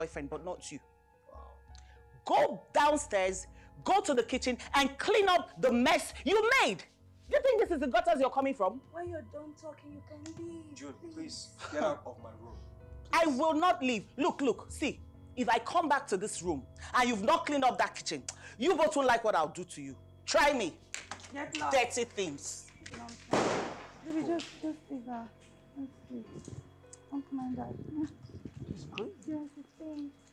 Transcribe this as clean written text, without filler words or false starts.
boyfriend, but not you. Wow. Go downstairs, go to the kitchen and clean up the mess you made. Do you think this is the gutters you're coming from? When you're done talking, you can leave. June, please get out of my room. Please. I will not leave. Look, see. If I come back to this room and you've not cleaned up that kitchen, you both won't like what I'll do to you. Try me. Get lost. Dirty things. Baby, just leave her. Let's see. Don't mind that. It's good. Yes, it's fine.